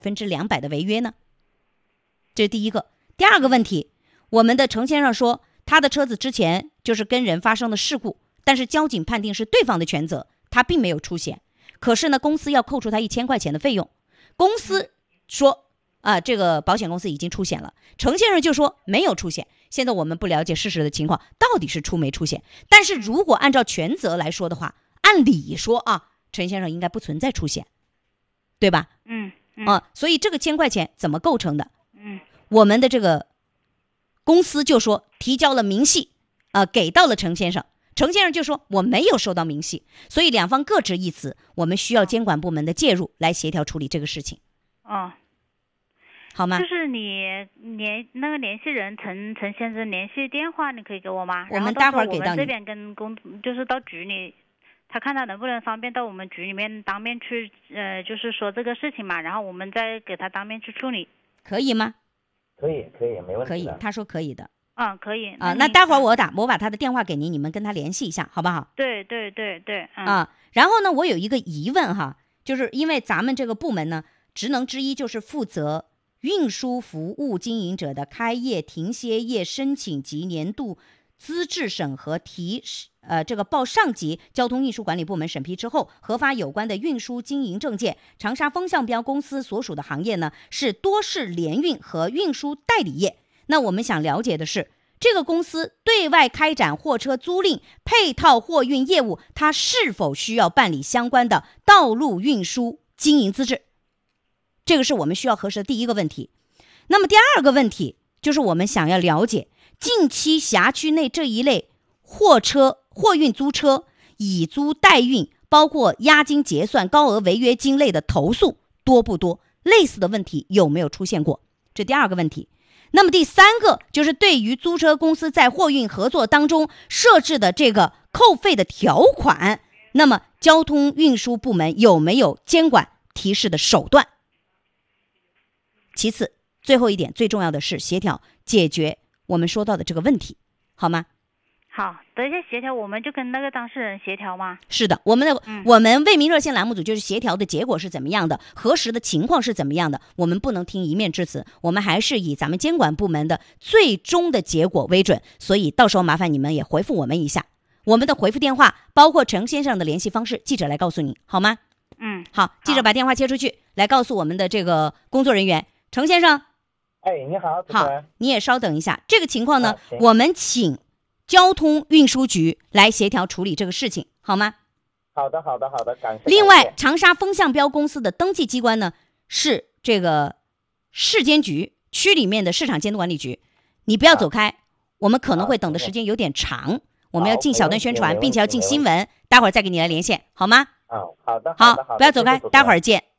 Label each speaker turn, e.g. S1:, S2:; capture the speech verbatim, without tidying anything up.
S1: 分之两百的违约呢？这是第一个。第二个问题，我们的程先生说他的车子之前就是跟人发生了事故，但是交警判定是对方的全责，他并没有出险。可是呢，公司要扣除他一千块钱的费用，公司说啊，这个保险公司已经出险了。程先生就说没有出险。现在我们不了解事实的情况，到底是出没出险？但是如果按照全责来说的话，按理说啊，陈先生应该不存在出险，对吧？
S2: 嗯嗯
S1: 啊，所以这个千块钱怎么构成的？
S2: 嗯，
S1: 我们的这个公司就说提交了明细，呃，给到了程先生。程先生就说我没有收到明细，所以两方各执一词，我们需要监管部门的介入来协调处理这个事情。
S2: 哦，
S1: 好吗？
S2: 就是你联那个联系人陈陈先生联系电话，你可以给我吗？
S1: 我们待会儿给到你。
S2: 然后到时候我们这边跟公就是到局里，他看他能不能方便到我们局里面当面去，呃，就是说这个事情嘛，然后我们再给他当面去处理，
S1: 可以吗？
S3: 可以，可以，没问题。
S1: 可以，他说可以的。
S2: 嗯，可以
S1: 啊，那待会儿我打，我把他的电话给您，你们跟他联系一下，好不好？
S2: 对对对对，嗯、
S1: 啊，然后呢，我有一个疑问哈，就是因为咱们这个部门呢，职能之一就是负责运输服务经营者的开业、停歇业申请及年度资质审核提呃这个报上级交通运输管理部门审批之后，核发有关的运输经营证件。长沙风向标公司所属的行业呢是多式联运和运输代理业。那我们想了解的是，这个公司对外开展货车租赁、配套货运业务，它是否需要办理相关的道路运输经营资质？这个是我们需要核实的第一个问题。那么第二个问题就是我们想要了解，近期辖区内这一类货车、货运租车、以租代运，包括押金结算、高额违约金类的投诉多不多？类似的问题有没有出现过？这第二个问题。那么第三个就是对于租车公司在货运合作当中设置的这个扣费的条款，那么交通运输部门有没有监管提示的手段？其次，最后一点最重要的是协调解决我们说到的这个问题，好吗？
S2: 好，等一下协调，我们就跟那个当事人协调吗？
S1: 是的，我们的、嗯、我们为民热线栏目组就是协调的结果是怎么样的，核实的情况是怎么样的，我们不能听一面之词，我们还是以咱们监管部门的最终的结果为准。所以到时候麻烦你们也回复我们一下，我们的回复电话包括程先生的联系方式，记者来告诉你，好吗？
S2: 嗯，
S1: 好，记者把电话接出去，来告诉我们的这个工作人员，程先生。
S3: 哎，你好，
S1: 好，你也稍等一下，这个情况呢，
S3: 啊、
S1: 我们请交通运输局来协调处理这个事情，好吗？
S3: 好的，好的，好的，感谢。
S1: 另外，长沙风向标公司的登记机关呢是这个市监局区里面的市场监督管理局，你不要走开，啊、我们可能会等的时间有点长，我们要进小段宣传，并且要进新闻，待会儿再给你来连线，好吗？
S3: 啊，好的，
S1: 好，
S3: 好的，
S1: 不要走开，待会儿见。